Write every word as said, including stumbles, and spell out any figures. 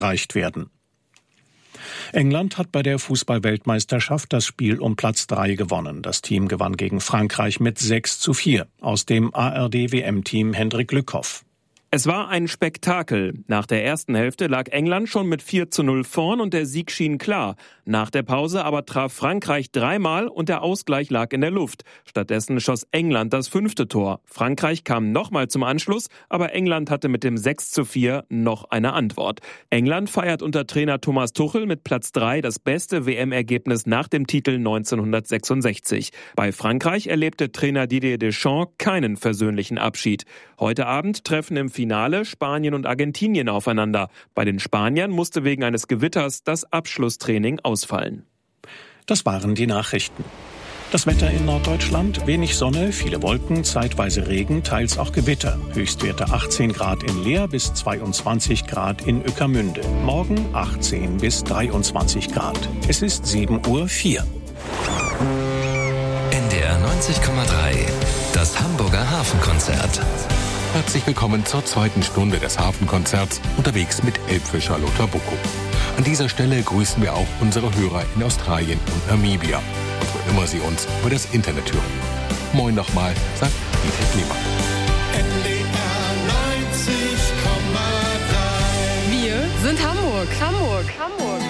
erreicht werden. England hat bei der Fußball-Weltmeisterschaft das Spiel um Platz drei gewonnen. Das Team gewann gegen Frankreich mit sechs zu vier. Aus dem A R D-W M-Team Hendrik Lückhoff. Es war ein Spektakel. Nach der ersten Hälfte lag England schon mit vier zu null vorn und der Sieg schien klar. Nach der Pause aber traf Frankreich dreimal und der Ausgleich lag in der Luft. Stattdessen schoss England das fünfte Tor. Frankreich kam nochmal zum Anschluss, aber England hatte mit dem sechs zu vier noch eine Antwort. England feiert unter Trainer Thomas Tuchel mit Platz drei das beste W M-Ergebnis nach dem Titel neunzehnhundertsechsundsechzig. Bei Frankreich erlebte Trainer Didier Deschamps keinen versöhnlichen Abschied. Heute Abend treffen im Finale Spanien und Argentinien aufeinander. Bei den Spaniern musste wegen eines Gewitters das Abschlusstraining ausfallen. Das waren die Nachrichten. Das Wetter in Norddeutschland: wenig Sonne, viele Wolken, zeitweise Regen, teils auch Gewitter. Höchstwerte achtzehn Grad in Leer bis zweiundzwanzig Grad in Ueckermünde. Morgen achtzehn bis dreiundzwanzig Grad. Es ist sieben Uhr vier. N D R neunzig Komma drei, das Hamburger Hafenkonzert. Herzlich willkommen zur zweiten Stunde des Hafenkonzerts unterwegs mit Elbfischer Lothar Bocco. An dieser Stelle grüßen wir auch unsere Hörer in Australien und Namibia und wo immer sie uns über das Internet hören. Moin nochmal, sagt Dieter Klemann. N D R neunzig Komma drei. Wir sind Hamburg, Hamburg, Hamburg.